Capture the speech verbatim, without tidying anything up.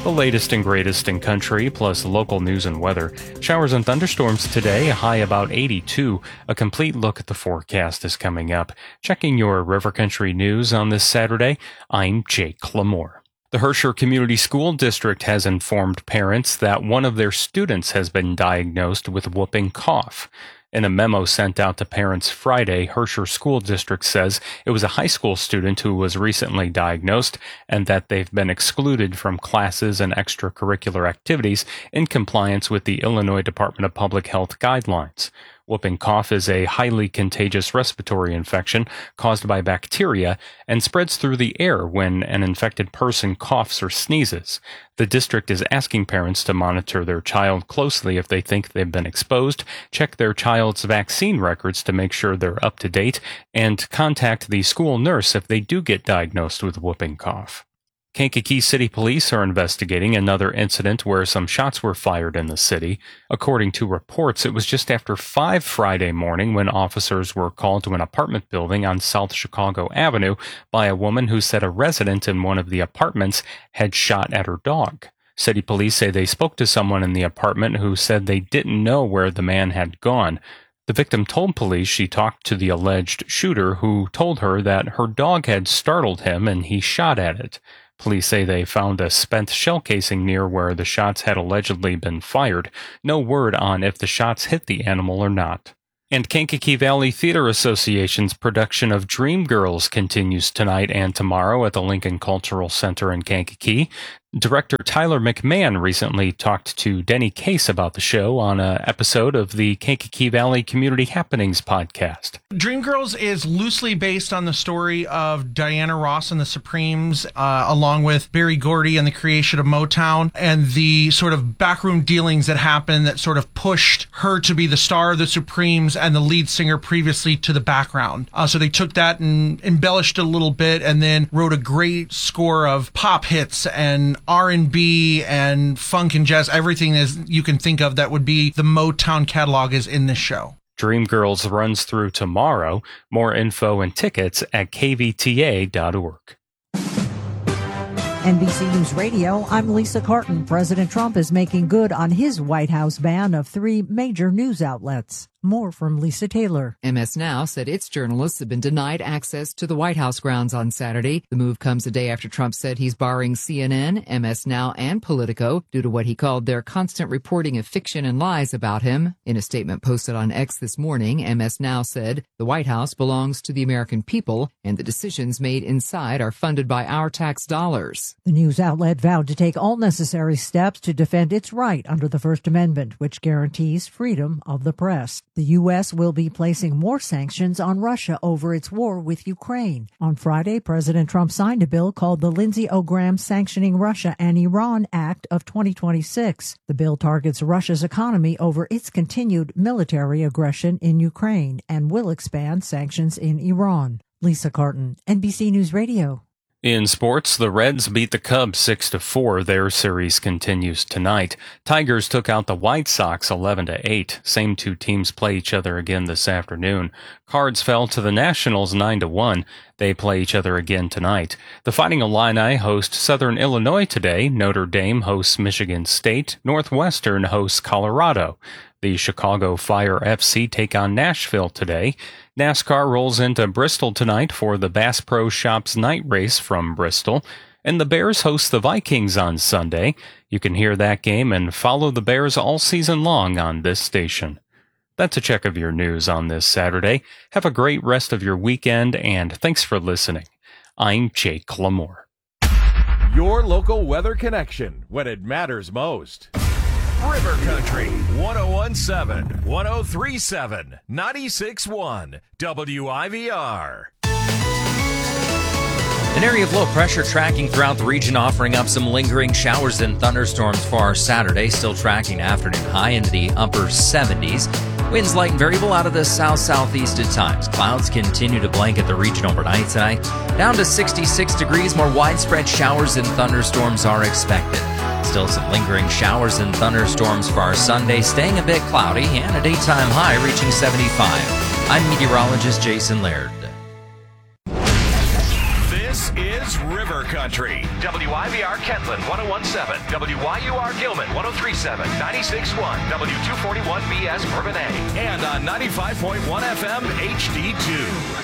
The latest and greatest in country, plus local news and weather. Showers and thunderstorms today, a high about eighty-two. A complete look at the forecast is coming up. Checking your River Country news on this Saturday, I'm Jake Lamore. The Herscher Community School District has informed parents that one of their students has been diagnosed with whooping cough. In a memo sent out to parents Friday, Herscher School District says it was a high school student who was recently diagnosed and that they've been excluded from classes and extracurricular activities in compliance with the Illinois Department of Public Health guidelines. Whooping cough is a highly contagious respiratory infection caused by bacteria and spreads through the air when an infected person coughs or sneezes. The district is asking parents to monitor their child closely if they think they've been exposed, check their child's vaccine records to make sure they're up to date, and contact the school nurse if they do get diagnosed with whooping cough. Kankakee City Police are investigating another incident where some shots were fired in the city. According to reports, it was just after five Friday morning when officers were called to an apartment building on South Chicago Avenue by a woman who said a resident in one of the apartments had shot at her dog. City police say they spoke to someone in the apartment who said they didn't know where the man had gone. The victim told police she talked to the alleged shooter, who told her that her dog had startled him and he shot at it. Police say they found a spent shell casing near where the shots had allegedly been fired. No word on if the shots hit the animal or not. And Kankakee Valley Theater Association's production of Dreamgirls continues tonight and tomorrow at the Lincoln Cultural Center in Kankakee. Director Tyler McMahon recently talked to Denny Case about the show on an episode of the Kankakee Valley Community Happenings podcast. Dreamgirls is loosely based on the story of Diana Ross and the Supremes, uh, along with Berry Gordy and the creation of Motown, and the sort of backroom dealings that happened that sort of pushed her to be the star of the Supremes and the lead singer previously to the background. Uh, so they took that and embellished it a little bit and then wrote a great score of pop hits and R and B and funk and jazz. Everything as you can think of that would be the Motown catalog is in this show. Dreamgirls runs through tomorrow. More info and tickets at k v t a dot org. N B C News Radio, I'm Lisa Carton. President Trump is making good on his White House ban of three major news outlets. More from Lisa Taylor. M S Now said its journalists have been denied access to the White House grounds on Saturday. The move comes a day after Trump said he's barring C N N, M S Now, and Politico due to what he called their constant reporting of fiction and lies about him. In a statement posted on X this morning, M S Now said the White House belongs to the American people and the decisions made inside are funded by our tax dollars. The news outlet vowed to take all necessary steps to defend its right under the First Amendment, which guarantees freedom of the press. The U S will be placing more sanctions on Russia over its war with Ukraine. On Friday, President Trump signed a bill called the Lindsey Graham Sanctioning Russia and Iran Act of twenty twenty-six. The bill targets Russia's economy over its continued military aggression in Ukraine and will expand sanctions in Iran. Lisa Carton, N B C News Radio. In sports, the Reds beat the Cubs six to four. Their series continues tonight. Tigers took out the White Sox eleven to eight. Same two teams play each other again this afternoon. Cards fell to the Nationals nine to one. They play each other again tonight. The Fighting Illini host Southern Illinois today. Notre Dame hosts Michigan State. Northwestern hosts Colorado. The Chicago Fire F C take on Nashville today. NASCAR rolls into Bristol tonight for the Bass Pro Shops night race from Bristol. And the Bears host the Vikings on Sunday. You can hear that game and follow the Bears all season long on this station. That's a check of your news on this Saturday. Have a great rest of your weekend, and thanks for listening. I'm Jake Lamore. Your local weather connection when it matters most. River Country, one oh one point seven, one oh three point seven, ninety-six point one, W I V R. An area of low pressure tracking throughout the region, offering up some lingering showers and thunderstorms for our Saturday. Still tracking afternoon high into the upper seventies. Winds light and variable out of the south-southeast at times. Clouds continue to blanket the region overnight tonight. Down to sixty-six degrees. More widespread showers and thunderstorms are expected. Still some lingering showers and thunderstorms for our Sunday, staying a bit cloudy and a daytime high reaching seventy-five. I'm meteorologist Jason Laird. This is It's River Country. W I V R Kentland one oh one point seven, W Y U R Gilman one oh three point seven, ninety-six point one, W two forty-one B S Bourbonnais. And on ninety-five point one F M H D two.